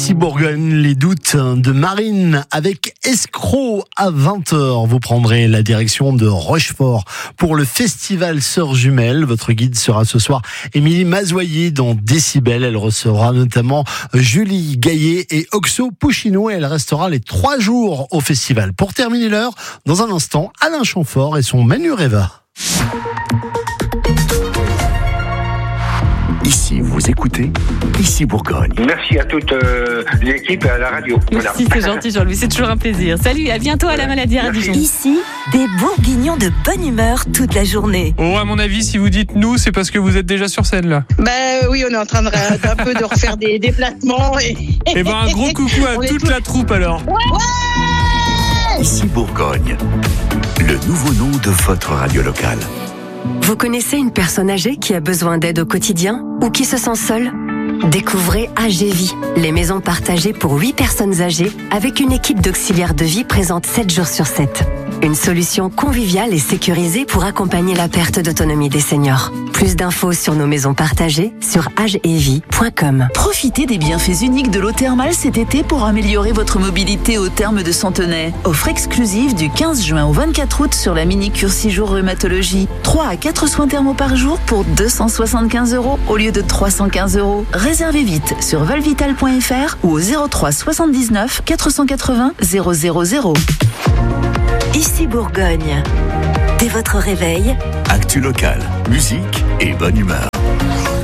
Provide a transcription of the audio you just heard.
Ici Bourgogne, les doutes de Marine avec Escroc à 20h. Vous prendrez la direction de Rochefort pour le festival Sœurs Jumelles. Votre guide sera ce soir Émilie Mazoyer dans Décibel. Elle recevra notamment Julie Gaillet et Oxo Puccino et elle restera les 3 jours au festival. Pour terminer l'heure, dans un instant, Alain Chamfort et son Manureva. Ici, vous écoutez Ici Bourgogne. Merci à toute l'équipe et à la radio. Voilà. Merci, c'est gentil Jean-Louis, c'est toujours un plaisir. Salut, à bientôt à la maladie à Dijon. Ici, des bourguignons de bonne humeur toute la journée. Oh, à mon avis, si vous dites nous, c'est parce que vous êtes déjà sur scène là. Oui, on est en train d'un peu de refaire des déplacements. Et un gros coucou à toute la troupe alors. Ouais. Ici Bourgogne, le nouveau nom de votre radio locale. Vous connaissez une personne âgée qui a besoin d'aide au quotidien ou qui se sent seule ? Découvrez AGVie, les maisons partagées pour 8 personnes âgées avec une équipe d'auxiliaires de vie présente 7 jours sur 7. Une solution conviviale et sécurisée pour accompagner la perte d'autonomie des seniors. Plus d'infos sur nos maisons partagées sur agevie.com. Profitez des bienfaits uniques de l'eau thermale cet été pour améliorer votre mobilité au terme de Centenay. Offre exclusive du 15 juin au 24 août sur la mini-cure 6 jours rhumatologie. 3 à 4 soins thermaux par jour pour 275 € au lieu de 315 €. Réservez vite sur valvital.fr ou au 03 79 480 000. Ici Bourgogne. Dès votre réveil, Actu locale, musique et bonne humeur.